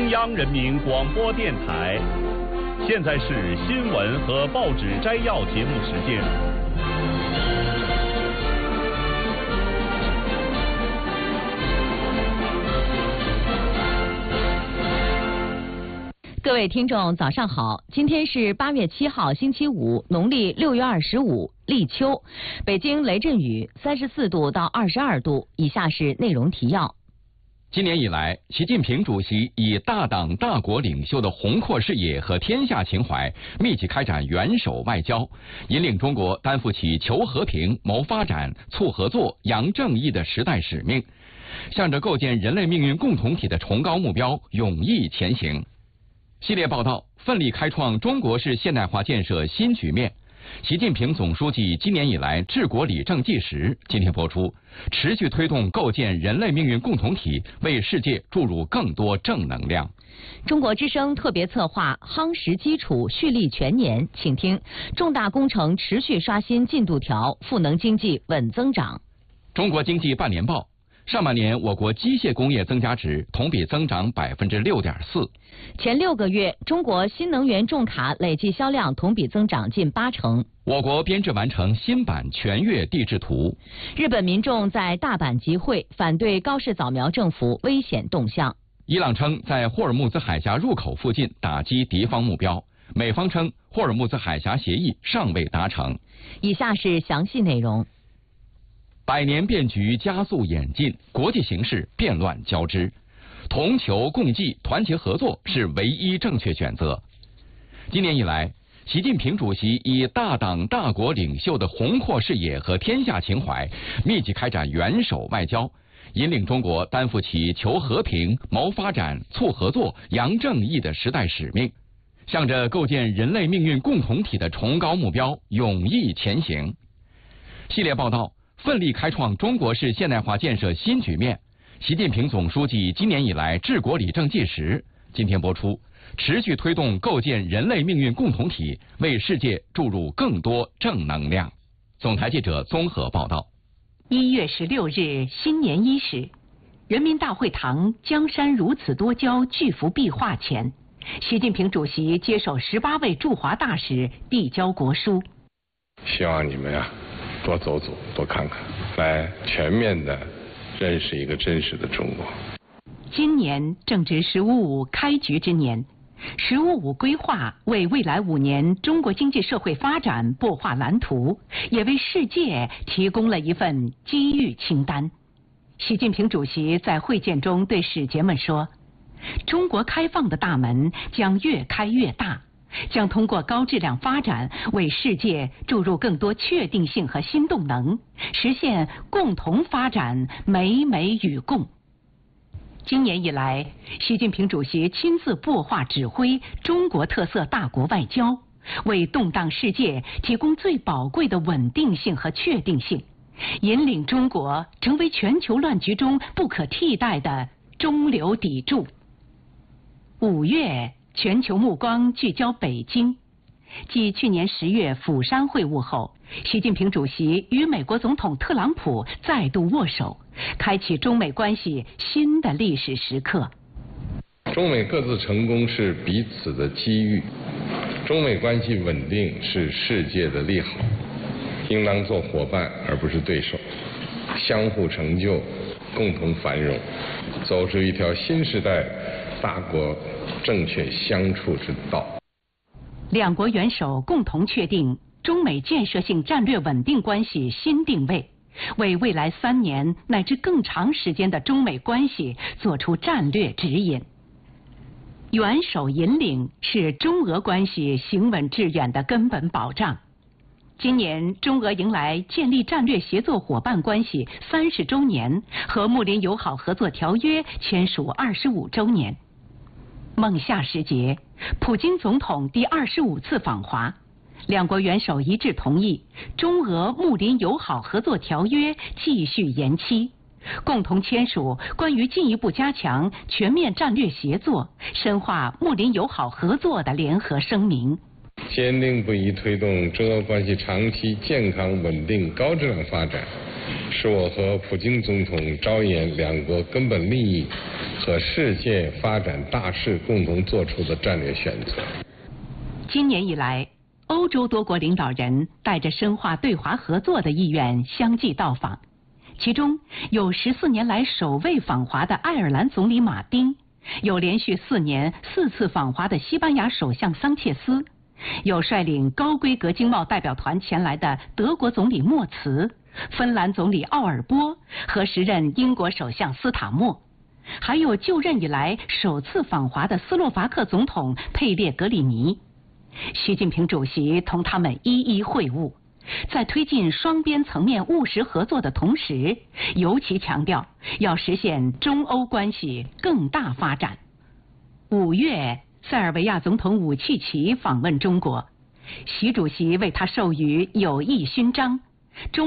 中央人民广播电台，现在是新闻和报纸摘要节目时间。 各位听众，早上好！今天是8月7号，星期五，农历6月25，立秋。北京雷阵雨，34度到22度。以下是内容提要。 今年以来，习近平主席以大党大国领袖的宏阔视野和天下情怀，密集开展元首外交，引领中国担负起求和平、谋发展、促合作、扬正义的时代使命，向着构建人类命运共同体的崇高目标勇毅前行。系列报道：奋力开创中国式现代化建设新局面。习近平总书记今年以来治国理政纪实，今天播出，持续推动构建人类命运共同体，为世界注入更多正能量。 中国之声特别策划夯实基础，蓄力全年，请听：重大工程持续刷新进度条，赋能经济稳增长。 中国经济半年报。上半年，我国机械工业增加值同比增长6.4%。 前6个月，中国新能源重卡累计销量同比增长近80%。 我国编制完成新版全越地质图。 日本民众在大阪集会，反对高市早苗政府危险动向。 伊朗称在霍尔木兹海峡入口附近打击敌方目标，美方称霍尔木兹海峡协议尚未达成。 以下是详细内容。 百年变局加速演进，国际形势变乱交织，同求共济、团结合作是唯一正确选择。今年以来，习近平主席以大党大国领袖的宏阔视野和天下情怀，密集开展元首外交，引领中国担负起求和平、谋发展、促合作、扬正义的时代使命，向着构建人类命运共同体的崇高目标勇毅前行。系列报道：奋力开创中国式现代化建设新局面。习近平总书记今年以来治国理政纪实，今天播出，持续推动构建人类命运共同体，为世界注入更多正能量。总台记者综合报道。 1月16日，新年伊始，人民大会堂江山如此多娇巨幅壁画前，习近平主席接手18位驻华大使递交国书。 希望你们多走走，多看看，来全面的认识一个真实的中国。 今年正值“十五五”开局之年，“十五五”规划为未来5年中国经济社会发展擘画蓝图，也为世界提供了一份机遇清单。习近平主席在会见中对使节们说：“中国开放的大门将越开越大。”将通过高质量发展为世界注入更多确定性和新动能，实现共同发展、美美与共。今年以来，习近平主席亲自擘画指挥中国特色大国外交，为动荡世界提供最宝贵的稳定性和确定性，引领中国成为全球乱局中不可替代的中流砥柱。5月，全球目光聚焦北京。继去年10月釜山会晤后，习近平主席与美国总统特朗普再度握手，开启中美关系新的历史时刻。 中美各自成功是彼此的机遇，中美关系稳定是世界的利好，应当做伙伴而不是对手，相互成就，共同繁荣，走出一条新时代大国正确相处之道。 两国元首共同确定中美建设性战略稳定关系新定位，为未来3年乃至更长时间的中美关系做出战略指引。元首引领是中俄关系行稳致远的根本保障。今年中俄迎来建立战略协作伙伴关系30周年和睦邻友好合作条约签署25周年。孟夏时节，普京总统第25次访华，两国元首一致同意中俄睦邻友好合作条约继续延期，共同签署关于进一步加强全面战略协作、深化睦邻友好合作的联合声明。 坚定不移推动中俄关系长期健康稳定高质量发展， 是我和普京总统着眼两国根本利益和世界发展大势共同做出的战略选择。 今年以来，欧洲多国领导人带着深化对华合作的意愿相继到访，其中有14年来首位访华的爱尔兰总理马丁，有连续4年4次访华的西班牙首相桑切斯，有率领高规格经贸代表团前来的德国总理默茨、芬兰总理奥尔波和时任英国首相斯塔默，还有就任以来首次访华的斯洛伐克总统佩列格里尼。习近平主席同他们一一会晤，在推进双边层面务实合作的同时，尤其强调要实现中欧关系更大发展。5月，塞尔维亚总统武契奇访问中国，习主席为他授予友谊勋章。